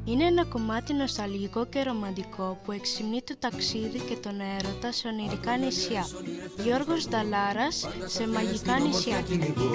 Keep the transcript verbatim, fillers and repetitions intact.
Είναι ένα κομμάτι νοσταλγικό και ρομαντικό που εξυμνεί το ταξίδι και τον έρωτα σε ονειρικά νησιά. Γιώργος Νταλάρας, σε μαγικά νησιά.